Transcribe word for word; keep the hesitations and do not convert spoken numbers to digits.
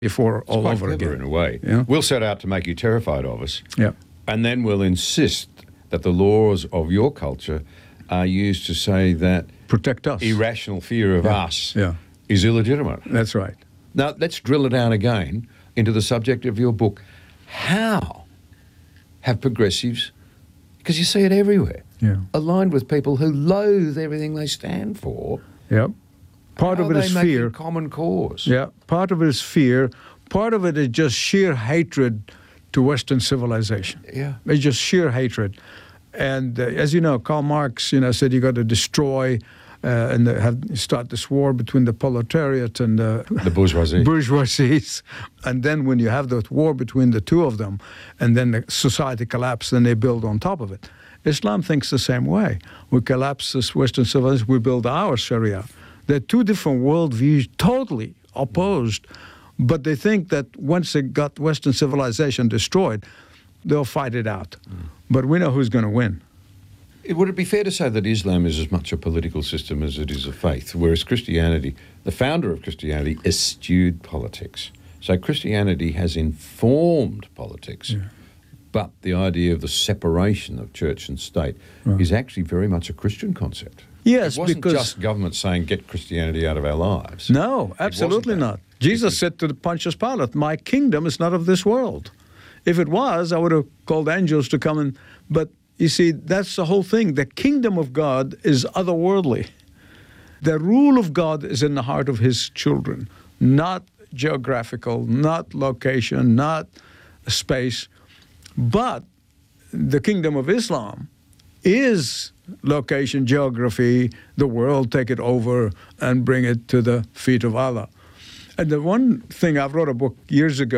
before It's all quite over clever again. in a way. Yeah. We'll set out to make you terrified of us, Yeah. and then we'll insist that the laws of your culture are used to say that Protect us. irrational fear of Yeah. us Yeah. is illegitimate. That's right. Now, let's drill it down again into the subject of your book. How have progressives, because you see it everywhere, Yeah. aligned with people who loathe everything they stand for? Yeah. Part How of it are is they making fear. common cause? Yeah. Part of it is fear. Part of it is just sheer hatred to Western civilization. Yeah. It's just sheer hatred. And uh, as you know, Karl Marx, you know, said you got to destroy uh, and uh, have start this war between the proletariat and the, The bourgeoisie. bourgeoisies. And then when you have that war between the two of them, and then the society collapses, then they build on top of it. Islam thinks the same way. We collapse this Western civilization, we build our Sharia. They're two different worldviews, totally opposed. But they think that once they got Western civilization destroyed, they'll fight it out. Mm. But we know who's going to win. It, would it be fair to say that Islam is as much a political system as it is a faith, whereas Christianity, the founder of Christianity, eschewed politics? So Christianity has informed politics, Yeah. but the idea of the separation of church and state Right. is actually very much a Christian concept. Yes, it wasn't because just government saying, get Christianity out of our lives. No, absolutely that. not. Jesus said to the Pontius Pilate, my kingdom is not of this world. If it was, I would have called angels to come and... But you see, that's the whole thing. The kingdom of God is otherworldly. The rule of God is in the heart of his children, not geographical, not location, not space. But the kingdom of Islam is location, geography, the world, take it over and bring it to the feet of Allah. And the one thing, I've wrote a book years ago